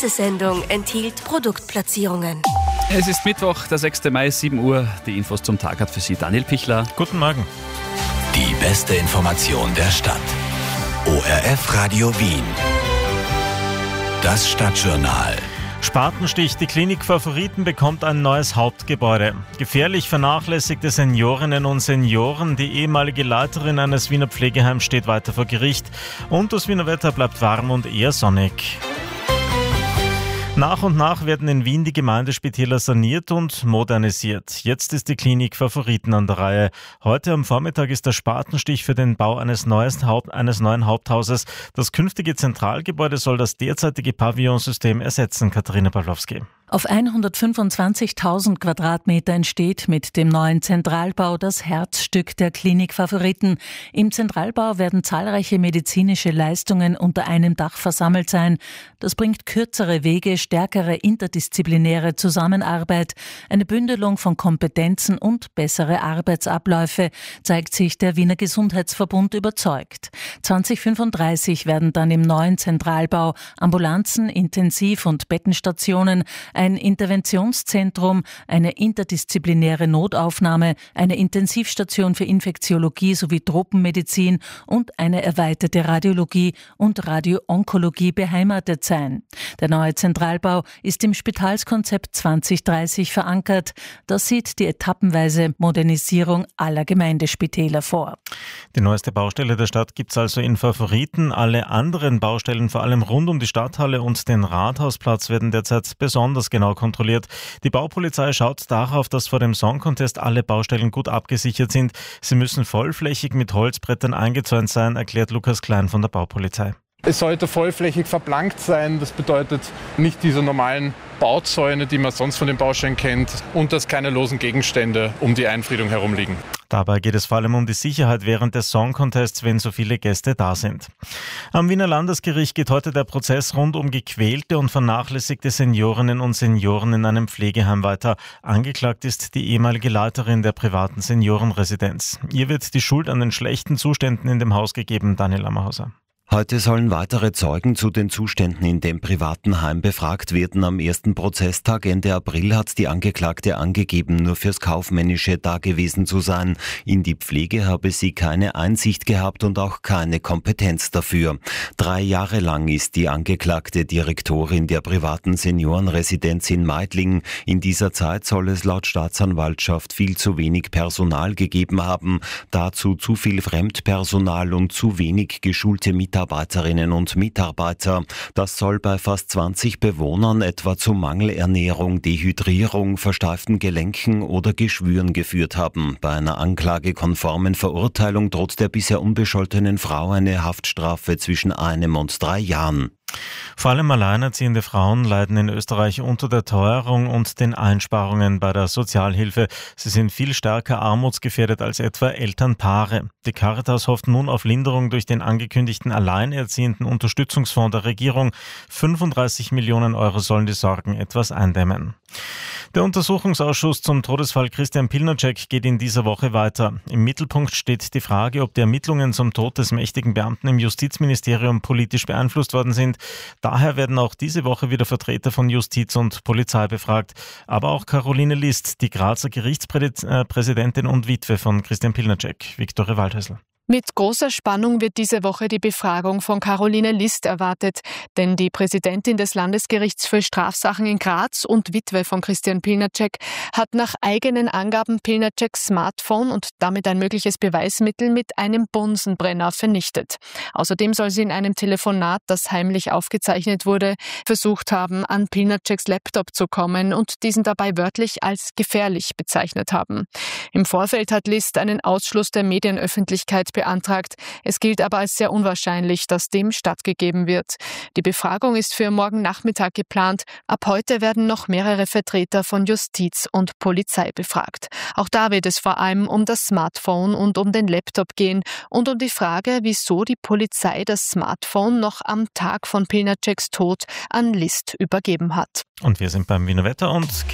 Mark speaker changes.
Speaker 1: Diese Sendung enthielt Produktplatzierungen.
Speaker 2: Es ist Mittwoch, der 6. Mai, 7 Uhr. Die Infos zum Tag hat für Sie Daniel Pichler.
Speaker 3: Guten Morgen.
Speaker 4: Die beste Information der Stadt. ORF Radio Wien. Das Stadtjournal.
Speaker 3: Spatenstich, die Klinik Favoriten bekommt ein neues Hauptgebäude. Gefährlich vernachlässigte Seniorinnen und Senioren, die ehemalige Leiterin eines Wiener Pflegeheims steht weiter vor Gericht. Und das Wiener Wetter bleibt warm und eher sonnig. Nach und nach werden in Wien die Gemeindespitäler saniert und modernisiert. Jetzt ist die Klinik Favoriten an der Reihe. Heute am Vormittag ist der Spatenstich für den Bau eines neuen Haupthauses. Das künftige Zentralgebäude soll das derzeitige Pavillonsystem ersetzen. Katharina Pawlowski.
Speaker 5: Auf 125.000 Quadratmeter entsteht mit dem neuen Zentralbau das Herzstück der Klinik Favoriten. Im Zentralbau werden zahlreiche medizinische Leistungen unter einem Dach versammelt sein. Das bringt kürzere Wege, stärkere interdisziplinäre Zusammenarbeit, eine Bündelung von Kompetenzen und bessere Arbeitsabläufe, zeigt sich der Wiener Gesundheitsverbund überzeugt. 2035 werden dann im neuen Zentralbau Ambulanzen, Intensiv- und Bettenstationen, ein Interventionszentrum, eine interdisziplinäre Notaufnahme, eine Intensivstation für Infektiologie sowie Tropenmedizin und eine erweiterte Radiologie und Radioonkologie beheimatet sein. Der neue Zentralbau ist im Spitalskonzept 2030 verankert. Das sieht die etappenweise Modernisierung aller Gemeindespitäler vor.
Speaker 3: Die neueste Baustelle der Stadt gibt es also in Favoriten. Alle anderen Baustellen, vor allem rund um die Stadthalle und den Rathausplatz, werden derzeit besonders genau kontrolliert. Die Baupolizei schaut darauf, dass vor dem Song Contest alle Baustellen gut abgesichert sind. Sie müssen vollflächig mit Holzbrettern eingezäunt sein, erklärt Lukas Klein von der Baupolizei.
Speaker 6: Es sollte vollflächig verplankt sein. Das bedeutet nicht diese normalen Bauzäune, die man sonst von den Baustellen kennt, und dass keine losen Gegenstände um die Einfriedung herumliegen.
Speaker 3: Dabei geht es vor allem um die Sicherheit während des Song Contests, wenn so viele Gäste da sind. Am Wiener Landesgericht geht heute der Prozess rund um gequälte und vernachlässigte Seniorinnen und Senioren in einem Pflegeheim weiter. Angeklagt ist die ehemalige Leiterin der privaten Seniorenresidenz. Ihr wird die Schuld an den schlechten Zuständen in dem Haus gegeben, Daniel Ammerhauser.
Speaker 4: Heute sollen weitere Zeugen zu den Zuständen in dem privaten Heim befragt werden. Am ersten Prozesstag Ende April hat die Angeklagte angegeben, nur fürs Kaufmännische da gewesen zu sein. In die Pflege habe sie keine Einsicht gehabt und auch keine Kompetenz dafür. 3 Jahre lang ist die Angeklagte Direktorin der privaten Seniorenresidenz in Meidling. In dieser Zeit soll es laut Staatsanwaltschaft viel zu wenig Personal gegeben haben. Dazu zu viel Fremdpersonal und zu wenig geschulte Mitarbeiterinnen und Mitarbeiter. Das soll bei fast 20 Bewohnern etwa zu Mangelernährung, Dehydrierung, versteiften Gelenken oder Geschwüren geführt haben. Bei einer anklagekonformen Verurteilung droht der bisher unbescholtenen Frau eine Haftstrafe zwischen 1 und 3 Jahren.
Speaker 3: Vor allem alleinerziehende Frauen leiden in Österreich unter der Teuerung und den Einsparungen bei der Sozialhilfe. Sie sind viel stärker armutsgefährdet als etwa Elternpaare. Die Caritas hofft nun auf Linderung durch den angekündigten alleinerziehenden Unterstützungsfonds der Regierung. 35 Millionen Euro sollen die Sorgen etwas eindämmen. Der Untersuchungsausschuss zum Todesfall Christian Pilnacek geht in dieser Woche weiter. Im Mittelpunkt steht die Frage, ob die Ermittlungen zum Tod des mächtigen Beamten im Justizministerium politisch beeinflusst worden sind. Daher werden auch diese Woche wieder Vertreter von Justiz und Polizei befragt. Aber auch Caroline List, die Grazer Gerichtspräsidentin und Witwe von Christian Pilnacek. Viktoria Waldhäusl.
Speaker 7: Mit großer Spannung wird diese Woche die Befragung von Caroline List erwartet, denn die Präsidentin des Landesgerichts für Strafsachen in Graz und Witwe von Christian Pilnacek hat nach eigenen Angaben Pilnaceks Smartphone und damit ein mögliches Beweismittel mit einem Bunsenbrenner vernichtet. Außerdem soll sie in einem Telefonat, das heimlich aufgezeichnet wurde, versucht haben, an Pilnaceks Laptop zu kommen und diesen dabei wörtlich als gefährlich bezeichnet haben. Im Vorfeld hat List einen Ausschluss der Medienöffentlichkeit beantragt. Es gilt aber als sehr unwahrscheinlich, dass dem stattgegeben wird. Die Befragung ist für morgen Nachmittag geplant. Ab heute werden noch mehrere Vertreter von Justiz und Polizei befragt. Auch da wird es vor allem um das Smartphone und um den Laptop gehen und um die Frage, wieso die Polizei das Smartphone noch am Tag von Pilnaceks Tod an List übergeben hat.
Speaker 3: Und wir sind beim Wiener Wetter und